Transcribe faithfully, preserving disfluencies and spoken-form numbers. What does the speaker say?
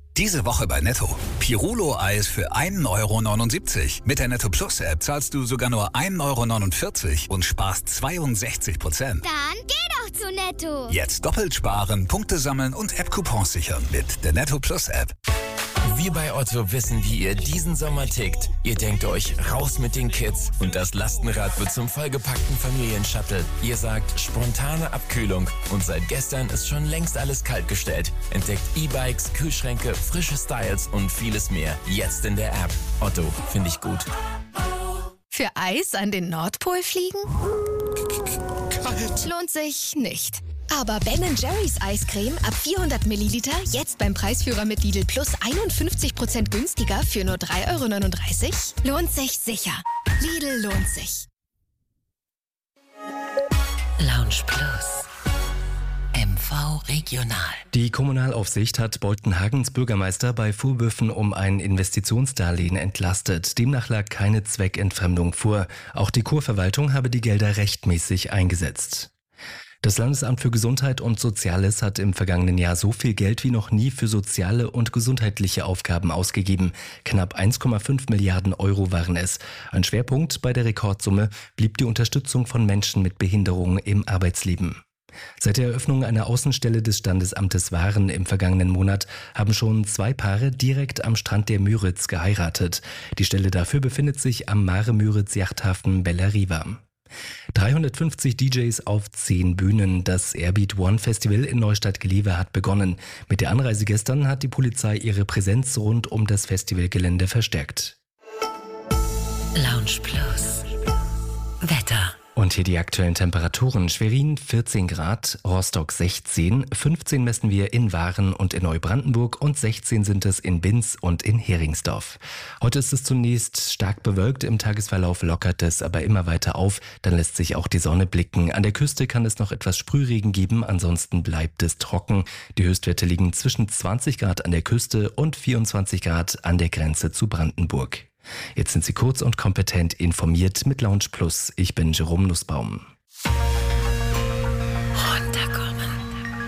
Diese Woche bei Netto. Pirulo-Eis für ein Euro neunundsiebzig. Mit der Netto Plus App zahlst du sogar nur ein Euro neunundvierzig und sparst zweiundsechzig Prozent. Dann geh doch zu Netto. Jetzt doppelt sparen, Punkte sammeln und App-Coupons sichern mit der Netto Plus App. Wir bei Otto wissen, wie ihr diesen Sommer tickt. Ihr denkt euch, raus mit den Kids und das Lastenrad wird zum vollgepackten Familienshuttle. Ihr sagt, spontane Abkühlung und seit gestern ist schon längst alles kaltgestellt. Entdeckt E-Bikes, Kühlschränke, frische Styles und vieles mehr. Jetzt in der App. Otto, finde ich gut. Für Eis an den Nordpol fliegen? Kalt. Lohnt sich nicht. Aber Ben and Jerry's Eiscreme ab vierhundert Milliliter jetzt beim Preisführer mit Lidl Plus einundfünfzig Prozent günstiger für nur drei Euro neununddreißig? Lohnt sich sicher. Lidl lohnt sich. Lounge Plus. M V Regional. Die Kommunalaufsicht hat Boltenhagens Bürgermeister bei Vorwürfen um ein Investitionsdarlehen entlastet. Demnach lag keine Zweckentfremdung vor. Auch die Kurverwaltung habe die Gelder rechtmäßig eingesetzt. Das Landesamt für Gesundheit und Soziales hat im vergangenen Jahr so viel Geld wie noch nie für soziale und gesundheitliche Aufgaben ausgegeben. Knapp eins Komma fünf Milliarden Euro waren es. Ein Schwerpunkt bei der Rekordsumme blieb die Unterstützung von Menschen mit Behinderungen im Arbeitsleben. Seit der Eröffnung einer Außenstelle des Standesamtes Waren im vergangenen Monat haben schon zwei Paare direkt am Strand der Müritz geheiratet. Die Stelle dafür befindet sich am Mare-Müritz-Yachthafen Bella Riva. dreihundertfünfzig D Js auf zehn Bühnen. Das Airbeat One Festival in Neustadt-Glewe hat begonnen. Mit der Anreise gestern hat die Polizei ihre Präsenz rund um das Festivalgelände verstärkt. Lounge Plus. Wetter. Und hier die aktuellen Temperaturen. Schwerin vierzehn Grad, Rostock sechzehn, fünfzehn messen wir in Waren und in Neubrandenburg und sechzehn sind es in Binz und in Heringsdorf. Heute ist es zunächst stark bewölkt, im Tagesverlauf lockert es aber immer weiter auf, dann lässt sich auch die Sonne blicken. An der Küste kann es noch etwas Sprühregen geben, ansonsten bleibt es trocken. Die Höchstwerte liegen zwischen zwanzig Grad an der Küste und vierundzwanzig Grad an der Grenze zu Brandenburg. Jetzt sind Sie kurz und kompetent informiert mit Lounge Plus. Ich bin Jerome Nussbaum.